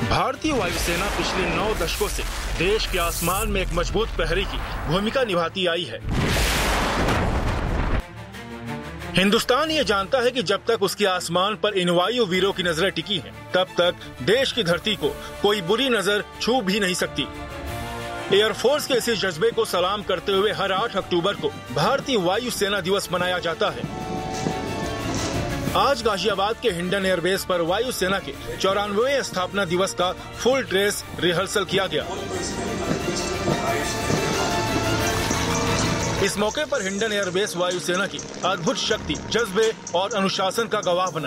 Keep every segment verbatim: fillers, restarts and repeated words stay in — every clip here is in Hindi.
भारतीय वायुसेना पिछले नौ दशकों से देश के आसमान में एक मजबूत प्रहरी की भूमिका निभाती आई है। हिंदुस्तान ये जानता है कि जब तक उसके आसमान पर इन वायु वीरों की नजरें टिकी हैं, तब तक देश की धरती को कोई बुरी नजर छू भी नहीं सकती। एयरफोर्स के इसी जज्बे को सलाम करते हुए हर आठ अक्टूबर को भारतीय वायुसेना दिवस मनाया जाता है। आज गाजियाबाद के हिंडन एयरबेस पर वायुसेना के चौरानवेवें स्थापना दिवस का फुल ड्रेस रिहर्सल किया गया। इस मौके पर हिंडन एयरबेस वायुसेना की अद्भुत शक्ति, जज्बे और अनुशासन का गवाह बना।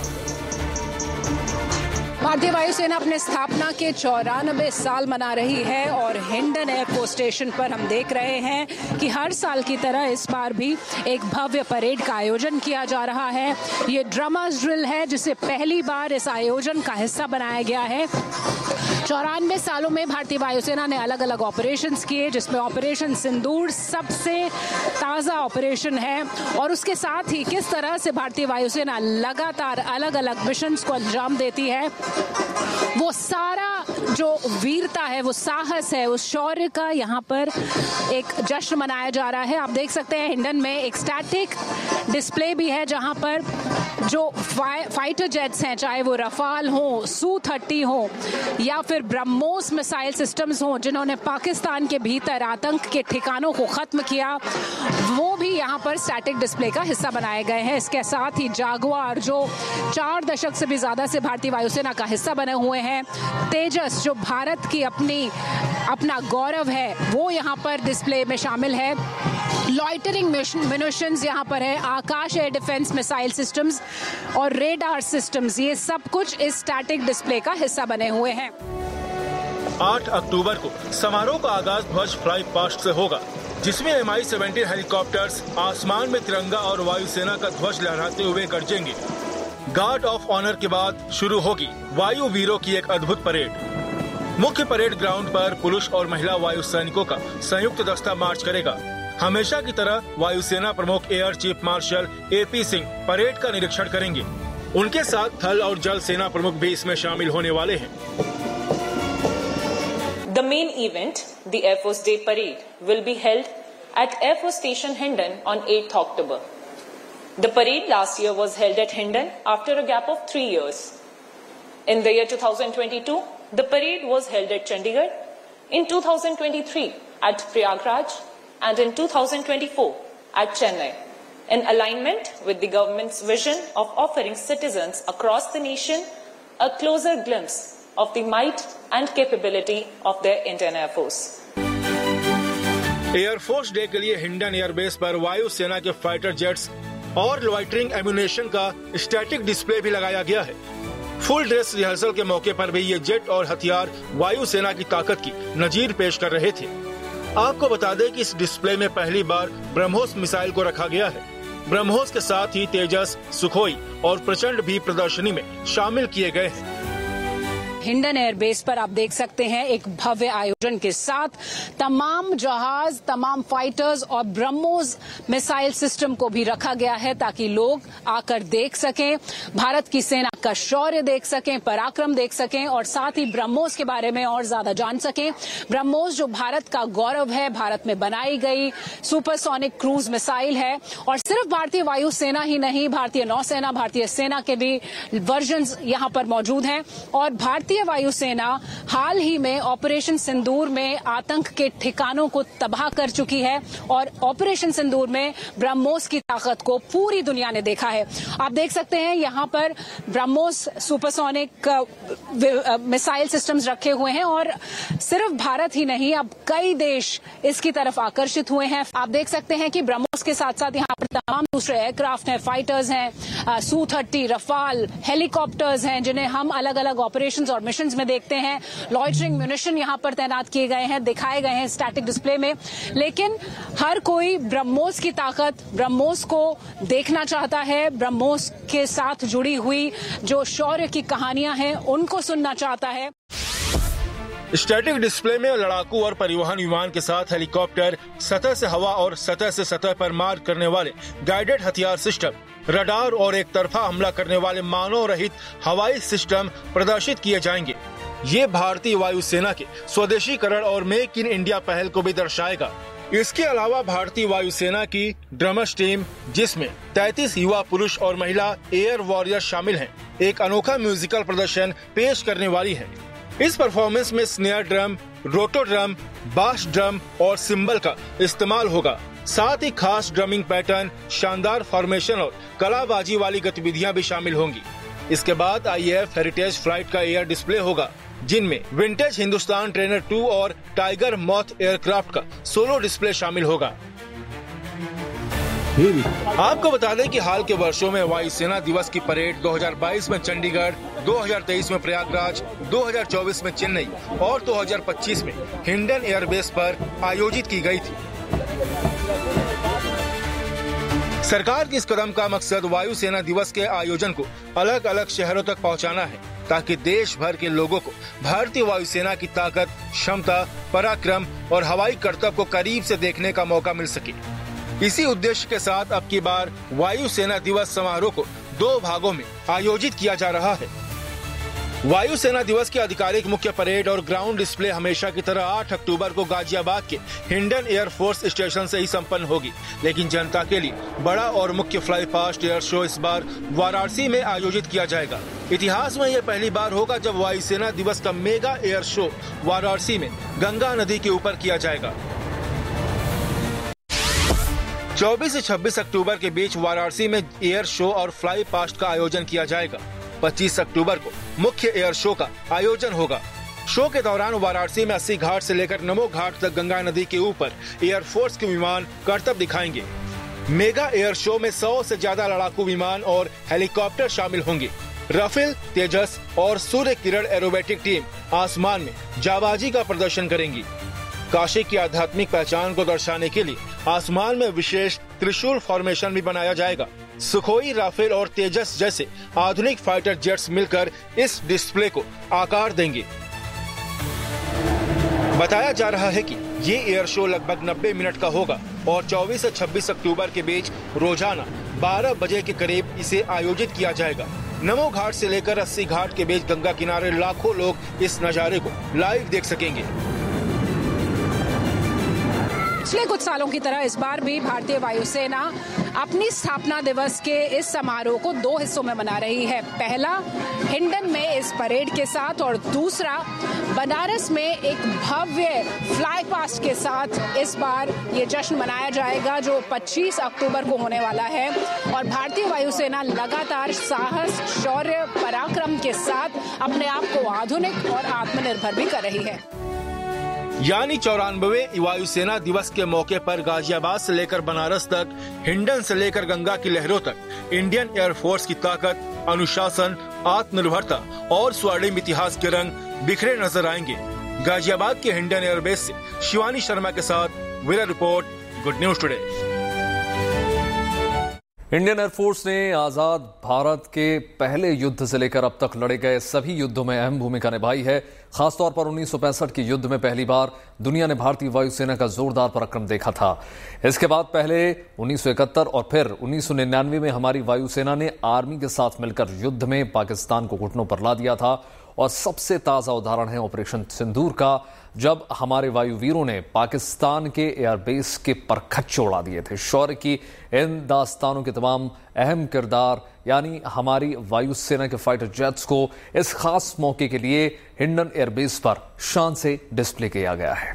भारतीय वायुसेना अपने स्थापना के चौरानवे साल मना रही है और हिंडन एयरफोर्स स्टेशन पर हम देख रहे हैं कि हर साल की तरह इस बार भी एक भव्य परेड का आयोजन किया जा रहा है। ये ड्रमर्स ड्रिल है जिसे पहली बार इस आयोजन का हिस्सा बनाया गया है। चौरानवे सालों में भारतीय वायुसेना ने अलग अलग ऑपरेशंस किए, जिसमें ऑपरेशन सिंदूर सबसे ताज़ा ऑपरेशन है और उसके साथ ही किस तरह से भारतीय वायुसेना लगातार अलग अलग मिशंस को अंजाम देती है, वो सारा जो वीरता है, वो साहस है, उस शौर्य का यहाँ पर एक जश्न मनाया जा रहा है। आप देख सकते हैं हिंडन में एक स्टैटिक डिस्प्ले भी है जहाँ पर जो फाइ, फाइटर जेट्स हैं, चाहे वो रफाल हो, सू थर्टी हो या फिर ब्रह्मोस मिसाइल सिस्टम्स हो, जिन्होंने पाकिस्तान के भीतर आतंक के ठिकानों को खत्म किया, वो भी यहाँ पर स्टैटिक डिस्प्ले का हिस्सा बनाए गए हैं। इसके साथ ही जागुआर, जो चार दशक से भी ज्यादा से भारतीय वायुसेना का हिस्सा बने हुए हैं, तेजस जो भारत की अपनी अपना गौरव है, वो यहाँ पर डिस्प्ले में शामिल है। लॉइटरिंग मिशंस यहाँ पर है, आकाश एयर डिफेंस मिसाइल सिस्टम्स और रेडार सिस्टम्स, ये सब कुछ इस स्टैटिक डिस्प्ले का हिस्सा बने हुए हैं। आठ अक्टूबर को समारोह का आगाज ध्वज फ्लाई पास्ट से होगा, जिसमें एम आई सेवेंटीन हेलीकॉप्टर्स आसमान में तिरंगा और वायुसेना का ध्वज लहराते हुए गरजेंगे। गार्ड ऑफ ऑनर के बाद शुरू होगी वायु वीरों की एक अद्भुत परेड। मुख्य परेड ग्राउंड पर पुरुष और महिला वायु सैनिकों का संयुक्त दस्ता मार्च करेगा। हमेशा की तरह वायुसेना प्रमुख air chief marshal A P Singh parade का निरीक्षण करेंगे। उनके साथ थल और जल सेना प्रमुख भी इसमें शामिल होने वाले हैं। The main event, the Air Force Day Parade, will be held at Air Force Station Hindon on eighth October. The parade last year was held at Hindon after a gap of three years. In the year two thousand twenty-two, the parade was held at Chandigarh, in two thousand twenty-three at Prayagraj, and in two thousand twenty-four at Chennai, in alignment with the government's vision of offering citizens across the nation a closer glimpse of the might and capability of their Indian Air Force. Air force day के लिए हिंडन एयरबेस पर वायुसेना के फाइटर जेट्स और लॉइटरिंग एम्यूनेशन का स्टैटिक डिस्प्ले भी लगाया गया है। फुल ड्रेस रिहर्सल के मौके पर भी ये जेट और हथियार वायुसेना की ताकत की नजीर पेश कर रहे थे। आपको बता दें कि इस डिस्प्ले में पहली बार ब्रह्मोस मिसाइल को रखा गया है। ब्रह्मोस के साथ ही तेजस, सुखोई और प्रचंड भी प्रदर्शनी में शामिल किए गए हैं। हिंडन एयरबेस पर आप देख सकते हैं एक भव्य आयोजन के साथ तमाम जहाज, तमाम फाइटर्स और ब्रह्मोस मिसाइल सिस्टम को भी रखा गया है ताकि लोग आकर देख सकें, भारत की सेना का शौर्य देख सकें, पराक्रम देख सकें और साथ ही ब्रह्मोस के बारे में और ज्यादा जान सकें। ब्रह्मोस जो भारत का गौरव है, भारत में बनाई गई सुपरसोनिक क्रूज मिसाइल है और सिर्फ भारतीय वायुसेना ही नहीं, भारतीय नौसेना, भारतीय सेना के भी वर्जन्स यहां पर मौजूद हैं और भारतीय वायुसेना हाल ही में ऑपरेशन सिंदूर में आतंक के ठिकानों को तबाह कर चुकी है और ऑपरेशन सिंदूर में ब्रह्मोस की ताकत को पूरी दुनिया ने देखा है। आप देख सकते हैं यहां पर ब्रह्मोस सुपरसोनिक मिसाइल सिस्टम्स रखे हुए हैं और सिर्फ भारत ही नहीं, अब कई देश इसकी तरफ आकर्षित हुए हैं। आप देख सकते हैं कि ब्रह्मोस के साथ साथ यहाँ पर तमाम दूसरे एयरक्राफ्ट हैं, फाइटर्स हैं, सू थर्टी, रफाल, हेलीकॉप्टर्स हैं, जिन्हें हम अलग अलग ऑपरेशंस और मिशंस में देखते हैं। लॉइटरिंग म्यूनिशन यहां पर तैनात किए गए हैं, दिखाए गए हैं स्टैटिक डिस्प्ले में। लेकिन हर कोई ब्रह्मोस की ताकत, ब्रह्मोस को देखना चाहता है, ब्रह्मोस के साथ जुड़ी हुई जो शौर्य की कहानियां हैं उनको सुनना चाहता है। स्टैटिक डिस्प्ले में लड़ाकू और परिवहन विमान के साथ हेलीकॉप्टर, सतह से हवा और सतह से सतह पर मार करने वाले गाइडेड हथियार सिस्टम, रडार और एक तरफा हमला करने वाले मानव रहित हवाई सिस्टम प्रदर्शित किए जाएंगे। ये भारतीय वायुसेना के स्वदेशीकरण और मेक इन इंडिया पहल को भी दर्शाएगा। इसके अलावा भारतीय वायुसेना की ड्रमर्स टीम, जिसमें तैंतीस युवा पुरुष और महिला एयर वॉरियर शामिल हैं, एक अनोखा म्यूजिकल प्रदर्शन पेश करने वाली है। इस परफॉर्मेंस में स्नेयर ड्रम, रोटो ड्रम, बास ड्रम और सिंबल का इस्तेमाल होगा। साथ ही खास ड्रमिंग पैटर्न, शानदार फॉर्मेशन और कलाबाजी वाली गतिविधियां भी शामिल होंगी। इसके बाद आई ए एफ हेरिटेज फ्लाइट का एयर डिस्प्ले होगा, जिनमें विंटेज हिंदुस्तान ट्रेनर टू और टाइगर मॉथ एयरक्राफ्ट का सोलो डिस्प्ले शामिल होगा। आपको बता दें कि हाल के वर्षों में वायुसेना दिवस की परेड दो हज़ार बाईस में चंडीगढ़, दो हज़ार तेईस में प्रयागराज, दो हज़ार चौबीस में चेन्नई और दो हज़ार पच्चीस में हिंडन एयरबेस पर आयोजित की गई थी। सरकार के इस कदम का मकसद वायुसेना दिवस के आयोजन को अलग अलग शहरों तक पहुंचाना है, ताकि देश भर के लोगों को भारतीय वायुसेना की ताकत, क्षमता, पराक्रम और हवाई करतब को करीब से देखने का मौका मिल सके। इसी उद्देश्य के साथ अब की बार वायुसेना दिवस समारोह को दो भागों में आयोजित किया जा रहा है। वायुसेना दिवस की आधिकारिक मुख्य परेड और ग्राउंड डिस्प्ले हमेशा की तरह आठ अक्टूबर को गाजियाबाद के हिंडन एयरफोर्स स्टेशन से ही संपन्न होगी, लेकिन जनता के लिए बड़ा और मुख्य फ्लाई पास्ट एयर शो इस बार वाराणसी में आयोजित किया जाएगा। इतिहास में यह पहली बार होगा जब वायुसेना दिवस का मेगा एयर शो वाराणसी में गंगा नदी के ऊपर किया जाएगा। चौबीस से छब्बीस अक्टूबर के बीच वाराणसी में एयर शो और फ्लाई पास्ट का आयोजन किया जाएगा। पच्चीस अक्टूबर को मुख्य एयर शो का आयोजन होगा। शो के दौरान वाराणसी में अस्सी घाट से लेकर नमो घाट तक गंगा नदी के ऊपर एयरफोर्स के विमान करतब दिखाएंगे। मेगा एयर शो में सौ से ज्यादा लड़ाकू विमान और हेलीकॉप्टर शामिल होंगे। राफेल, तेजस और सूर्य किरण एरोबेटिक टीम आसमान में जाबाजी का प्रदर्शन करेंगी। काशी की आध्यात्मिक पहचान को दर्शाने के लिए आसमान में विशेष त्रिशूल फॉर्मेशन भी बनाया जाएगा। सुखोई, राफेल और तेजस जैसे आधुनिक फाइटर जेट्स मिलकर इस डिस्प्ले को आकार देंगे। बताया जा रहा है कि ये एयर शो लगभग नब्बे मिनट का होगा और चौबीस से छब्बीस अक्टूबर के बीच रोजाना बारह बजे के करीब इसे आयोजित किया जाएगा। नमो घाट से लेकर अस्सी घाट के बीच गंगा किनारे लाखों लोग इस नजारे को लाइव देख सकेंगे। पिछले कुछ सालों की तरह इस बार भी भारतीय वायुसेना अपनी स्थापना दिवस के इस समारोह को दो हिस्सों में मना रही है। पहला हिंडन में इस परेड के साथ और दूसरा बनारस में एक भव्य फ्लाई पास्ट के साथ इस बार ये जश्न मनाया जाएगा, जो पच्चीस अक्टूबर को होने वाला है। और भारतीय वायुसेना लगातार साहस, शौर्य, पराक्रम के साथ अपने आप को आधुनिक और आत्मनिर्भर भी कर रही है। यानी चौरानवे वायुसेना दिवस के मौके पर गाजियाबाद से लेकर बनारस तक, हिंडन से लेकर गंगा की लहरों तक इंडियन एयरफोर्स की ताकत, अनुशासन, आत्मनिर्भरता और स्वर्णिम इतिहास के रंग बिखरे नजर आएंगे। गाजियाबाद के हिंडन एयरबेस से शिवानी शर्मा के साथ bureau report, good news today. Indian air force ने आजाद भारत के पहले युद्ध से लेकर अब तक लड़े गए सभी युद्धों में अहम भूमिका निभाई है। खासतौर पर उन्नीस सौ पैंसठ के युद्ध में पहली बार दुनिया ने भारतीय वायुसेना का जोरदार पराक्रम देखा था। इसके बाद पहले उन्नीस सौ इकहत्तर और फिर उन्नीस सौ निन्यानवे में हमारी वायुसेना ने आर्मी के साथ मिलकर युद्ध में पाकिस्तान को घुटनों पर ला दिया था। और सबसे ताजा उदाहरण है ऑपरेशन सिंदूर का, जब हमारे वायुवीरों ने पाकिस्तान के एयरबेस के परखच्चे उड़ा दिए थे। शौर्य की इन दास्तानों के तमाम अहम किरदार यानी हमारी वायुसेना के फाइटर जेट्स को इस खास मौके के लिए हिंडन एयरबेस पर शान से डिस्प्ले किया गया है।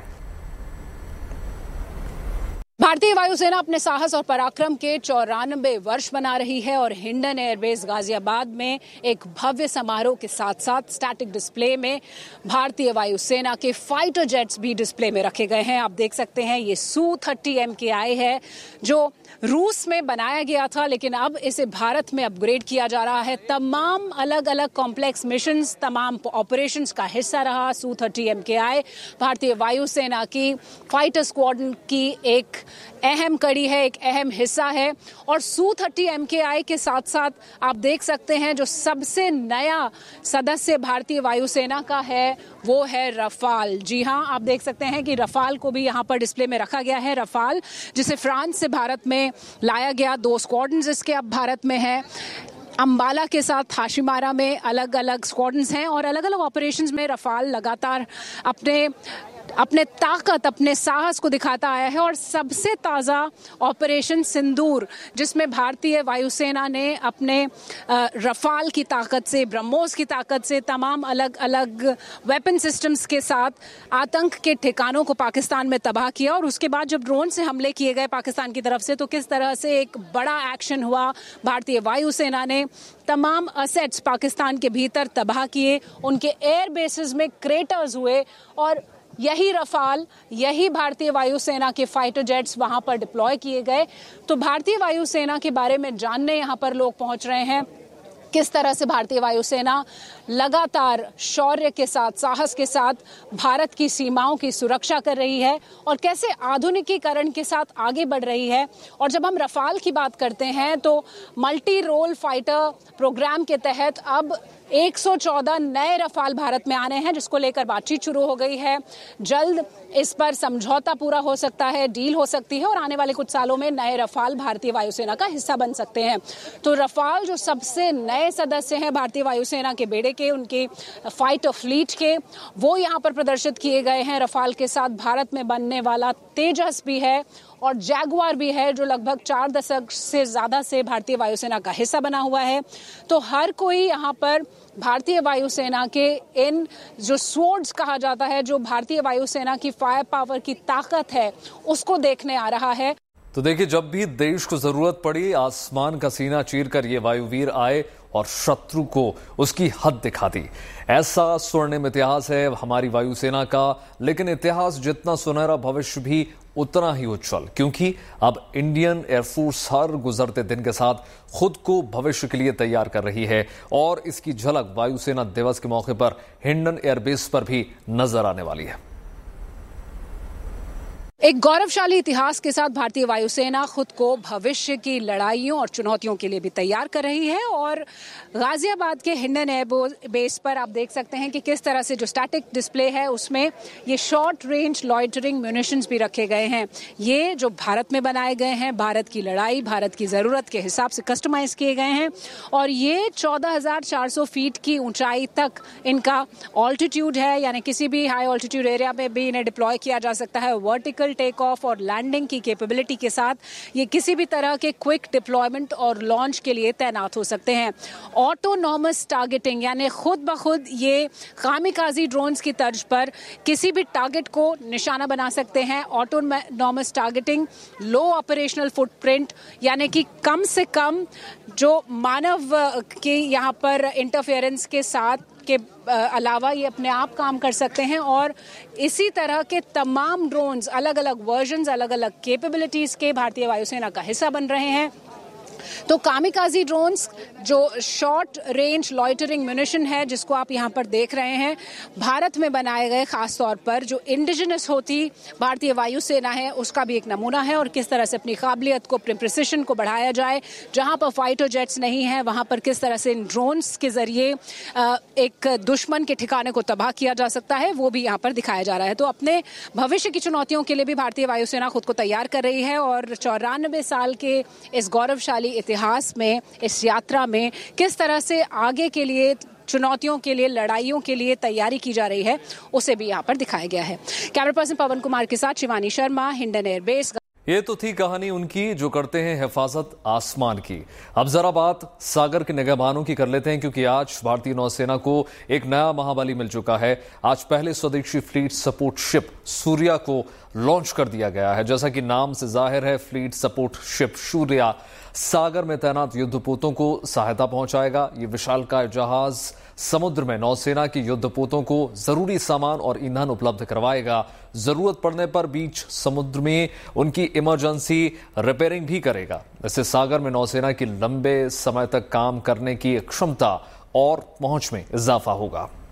भारतीय वायुसेना अपने साहस और पराक्रम के चौरानबे वर्ष मना रही है और हिंडन एयरबेस गाजियाबाद में एक भव्य समारोह के साथ साथ स्टैटिक डिस्प्ले में भारतीय वायुसेना के फाइटर जेट्स भी डिस्प्ले में रखे गए हैं। आप देख सकते हैं ये सू थर्टी एम के आई है, जो रूस में बनाया गया था, लेकिन अब इसे भारत में अपग्रेड किया जा रहा है। तमाम अलग अलग कॉम्प्लेक्स मिशंस, तमाम ऑपरेशंस का हिस्सा रहा सू थर्टी एम के आई। भारतीय वायुसेना की फाइटर स्क्वाड्रन की एक अहम कड़ी है, एक अहम हिस्सा है। और सू थर्टी एम के आई के साथ साथ आप देख सकते हैं जो सबसे नया सदस्य भारतीय वायुसेना का है वो है रफाल। जी हां, आप देख सकते हैं कि रफाल को भी यहां पर डिस्प्ले में रखा गया है। रफाल जिसे फ्रांस से भारत में लाया गया, दो स्क्वाड्रन्स इसके अब भारत में है। अंबाला के साथ हाशिमारा में अलग अलग स्क्वाड्रन्स हैं और अलग अलग ऑपरेशंस में रफाल लगातार अपने अपने ताकत, अपने साहस को दिखाता आया है। और सबसे ताज़ा ऑपरेशन सिंदूर, जिसमें भारतीय वायुसेना ने अपने रफाल की ताकत से, ब्रह्मोस की ताकत से, तमाम अलग अलग वेपन सिस्टम्स के साथ आतंक के ठिकानों को पाकिस्तान में तबाह किया। और उसके बाद जब ड्रोन से हमले किए गए पाकिस्तान की तरफ से, तो किस तरह से एक बड़ा एक्शन हुआ। भारतीय वायुसेना ने तमाम असेट्स पाकिस्तान के भीतर तबाह किए, उनके एयर बेसिस में क्रेटर्स हुए और यही रफाल, यही भारतीय वायुसेना के फाइटर जेट्स वहां पर डिप्लॉय किए गए। तो भारतीय वायुसेना के बारे में जानने यहां पर लोग पहुंच रहे हैं, किस तरह से भारतीय वायुसेना लगातार शौर्य के साथ, साहस के साथ भारत की सीमाओं की सुरक्षा कर रही है और कैसे आधुनिकीकरण के साथ आगे बढ़ रही है। और जब हम रफाल की बात करते हैं तो मल्टी रोल फाइटर प्रोग्राम के तहत अब एक सौ चौदह नए रफाल भारत में आने हैं, जिसको लेकर बातचीत शुरू हो गई है। जल्द इस पर समझौता पूरा हो सकता है, डील हो सकती है और आने वाले कुछ सालों में नए रफाल भारतीय वायुसेना का हिस्सा बन सकते हैं। तो रफाल जो सबसे नए सदस्य हैं भारतीय वायुसेना के बेड़े के, उनके फाइटर फ्लीट के, वो यहाँ पर प्रदर्शित किए गए हैं। रफाल के साथ भारत में बनने वाला तेजस भी है और जैगुआर भी है, जो लगभग चार दशक से ज्यादा से भारतीय वायुसेना का हिस्सा बना हुआ है। तो हर कोई यहाँ पर भारतीय वायुसेना के इन जो स्वॉर्ड्स कहा जाता है, जो भारतीय वायुसेना की फायर पावर की ताकत है, उसको देखने आ रहा है। तो देखिए, जब भी देश को जरूरत पड़ी, आसमान का सीना चीरकर ये वायुवीर आए और शत्रु को उसकी हद दिखा दी। ऐसा स्वर्णिम इतिहास है हमारी वायुसेना का, लेकिन इतिहास जितना सुनहरा, भविष्य भी उतना ही उज्जवल, क्योंकि अब इंडियन एयरफोर्स हर गुजरते दिन के साथ खुद को भविष्य के लिए तैयार कर रही है और इसकी झलक वायुसेना दिवस के मौके पर हिंडन एयरबेस पर भी नजर आने वाली है। एक गौरवशाली इतिहास के साथ भारतीय वायुसेना खुद को भविष्य की लड़ाइयों और चुनौतियों के लिए भी तैयार कर रही है। और गाजियाबाद के हिंडन एयर बेस पर आप देख सकते हैं कि किस तरह से जो स्टैटिक डिस्प्ले है, उसमें ये शॉर्ट रेंज लॉइटरिंग म्यूनिशंस भी रखे गए हैं। ये जो भारत में बनाए गए हैं, भारत की लड़ाई, भारत की ज़रूरत के हिसाब से कस्टमाइज किए गए हैं। और ये चौदह हज़ार चार सौ फीट की ऊंचाई तक इनका ऑल्टीट्यूड है, यानी किसी भी हाई ऑल्टीट्यूड एरिया में भी इन्हें डिप्लॉय किया जा सकता है। वर्टिकल टेक ऑफ और लैंडिंग की कैपेबिलिटी के साथ ये किसी भी तरह के क्विक डिप्लॉयमेंट और लॉन्च के लिए तैनात हो सकते हैं। ऑटोनॉमस टारगेटिंग, यानी खुद ब खुद ये कामिकाजी ड्रोन्स की तर्ज पर किसी भी टारगेट को निशाना बना सकते हैं। ऑटोनॉमस टारगेटिंग, लो ऑपरेशनल फुटप्रिंट, यानी कि कम से कम जो मानव के यहाँ पर इंटरफेरेंस के साथ के अलावा ये अपने आप काम कर सकते हैं। और इसी तरह के तमाम ड्रोन्स, अलग अलग वर्जन्स, अलग अलग कैपेबिलिटीज के भारतीय वायुसेना का हिस्सा बन रहे हैं। तो कामिकाजी ड्रोन्स जो शॉर्ट रेंज लॉइटरिंग म्यूनिशन है, जिसको आप यहाँ पर देख रहे हैं, भारत में बनाए गए, खास तौर पर जो इंडिजिनस होती भारतीय वायुसेना है उसका भी एक नमूना है। और किस तरह से अपनी काबिलियत को, प्रिसिशन को बढ़ाया जाए, जहाँ पर फाइटर जेट्स नहीं है वहाँ पर किस तरह से इन ड्रोन्स के जरिए एक दुश्मन के ठिकाने को तबाह किया जा सकता है, वो भी यहाँ पर दिखाया जा रहा है। तो अपने भविष्य की चुनौतियों के लिए भी भारतीय वायुसेना खुद को तैयार कर रही है। और चौरानबे साल के इस गौरवशाली इतिहास में, इस यात्रा में किस तरह से आगे के लिए चुनौतियों के लिए, लड़ाइयों के लिए तैयारी की जा रही है, उसे भी यहाँ पर दिखाया गया है। कैमरा पर्सन पवन कुमार के साथ शिवानी शर्मा, हिंडन एयरबेस। ये तो थी कहानी उनकी जो करते हैं हिफाजत आसमान की। अब जरा बात सागर के निगहबानों की कर लेते हैं, क्योंकि आज भारतीय नौसेना को एक नया महाबली मिल चुका है। आज पहले स्वदेशी फ्लीट सपोर्ट शिप सूर्या को लॉन्च कर दिया गया है। जैसा कि नाम से जाहिर है, फ्लीट सपोर्ट शिप सूर्या सागर में तैनात युद्धपोतों को सहायता पहुंचाएगा। ये विशालकाय जहाज समुद्र में नौसेना की युद्धपोतों को जरूरी सामान और ईंधन उपलब्ध करवाएगा। जरूरत पड़ने पर बीच समुद्र में उनकी इमरजेंसी रिपेयरिंग भी करेगा। इससे सागर में नौसेना की लंबे समय तक काम करने की क्षमता और पहुंच में इजाफा होगा।